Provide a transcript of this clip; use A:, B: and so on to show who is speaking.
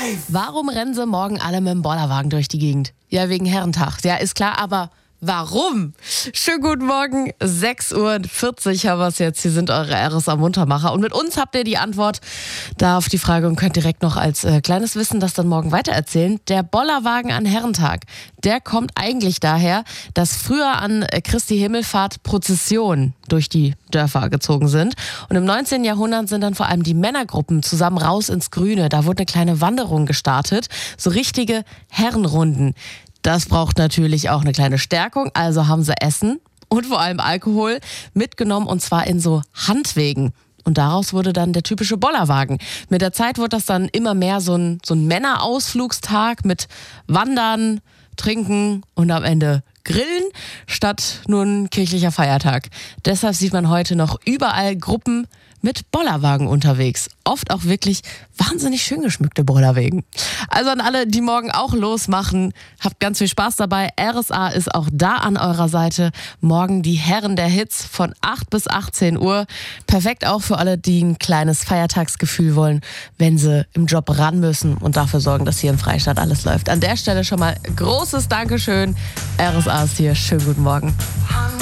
A: Warum rennen sie morgen alle mit dem Bollerwagen durch die Gegend? Ja, wegen Herrentag. Ja, ist klar, aber warum? Schönen guten Morgen, 6:40 Uhr haben wir es jetzt. Hier sind eure RSA-Muntermacher. Und mit uns habt ihr die Antwort da auf die Frage und könnt direkt noch als kleines Wissen das dann morgen weitererzählen. Der Bollerwagen an Herrentag, der kommt eigentlich daher, dass früher an Christi Himmelfahrt Prozessionen durch die Dörfer gezogen sind. Und im 19. Jahrhundert sind dann vor allem die Männergruppen zusammen raus ins Grüne. Da wurde eine kleine Wanderung gestartet, so richtige Herrenrunden. Das braucht natürlich auch eine kleine Stärkung, also haben sie Essen und vor allem Alkohol mitgenommen, und zwar in so Handwegen. Und daraus wurde dann der typische Bollerwagen. Mit der Zeit wurde das dann immer mehr so ein Männerausflugstag mit Wandern, Trinken und am Ende Grillen statt nur ein kirchlicher Feiertag. Deshalb sieht man heute noch überall Gruppen mit Bollerwagen unterwegs. Oft auch wirklich wahnsinnig schön geschmückte Bollerwagen. Also an alle, die morgen auch losmachen, habt ganz viel Spaß dabei. RSA ist auch da an eurer Seite. Morgen die Herren der Hits von 8 bis 18 Uhr. Perfekt auch für alle, die ein kleines Feiertagsgefühl wollen, wenn sie im Job ran müssen und dafür sorgen, dass hier im Freistaat alles läuft. An der Stelle schon mal großes Dankeschön. RSA ist hier. Schönen guten Morgen.